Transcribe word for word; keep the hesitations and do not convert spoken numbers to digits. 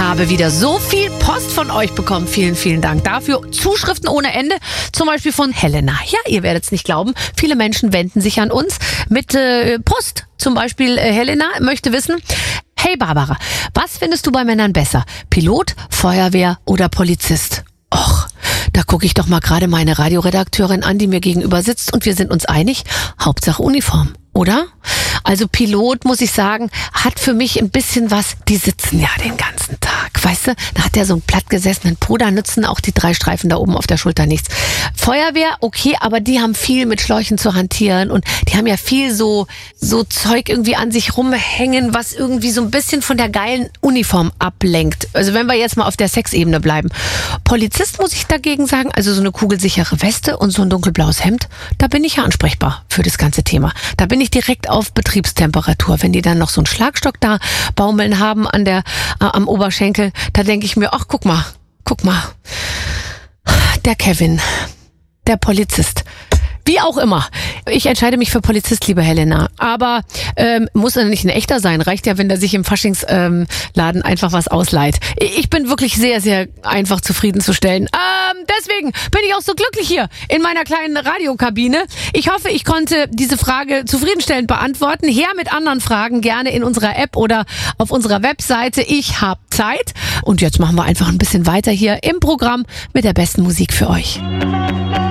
habe wieder so viel Post von euch bekommen. Vielen, vielen Dank dafür. Zuschriften ohne Ende, zum Beispiel von Helena. Ja, ihr werdet es nicht glauben. Viele Menschen wenden sich an uns mit äh, Post. Zum Beispiel äh, Helena möchte wissen: Hey Barbara, was findest du bei Männern besser? Pilot, Feuerwehr oder Polizist? Och, da gucke ich doch mal gerade meine Radioredakteurin an, die mir gegenüber sitzt, und wir sind uns einig, Hauptsache Uniform, oder? Also Pilot, muss ich sagen, hat für mich ein bisschen was, die sitzen ja den ganzen Tag, weißt du? Da hat der so einen plattgesessenen Po, da nützen auch die drei Streifen da oben auf der Schulter nichts. Feuerwehr, okay, aber die haben viel mit Schläuchen zu hantieren und die haben ja viel so, so Zeug irgendwie an sich rumhängen, was irgendwie so ein bisschen von der geilen Uniform ablenkt. Also wenn wir jetzt mal auf der Sexebene bleiben. Polizist, muss ich dagegen sagen, also so eine kugelsichere Weste und so ein dunkelblaues Hemd, da bin ich ja ansprechbar für das ganze Thema. Da bin ich direkt auf Betriebstemperatur. Wenn die dann noch so einen Schlagstock da baumeln haben an der, äh, am Oberschenkel, da denke ich mir, ach, guck mal, guck mal. Der Kevin, der Polizist. Wie auch immer. Ich entscheide mich für Polizist, liebe Helena. Aber ähm, muss er nicht ein echter sein. Reicht ja, wenn der sich im Faschingsladen ähm, einfach was ausleiht. Ich bin wirklich sehr, sehr einfach zufriedenzustellen. Ähm, deswegen bin ich auch so glücklich hier in meiner kleinen Radiokabine. Ich hoffe, ich konnte diese Frage zufriedenstellend beantworten. Her mit anderen Fragen gerne in unserer App oder auf unserer Webseite. Ich hab Zeit. Und jetzt machen wir einfach ein bisschen weiter hier im Programm mit der besten Musik für euch.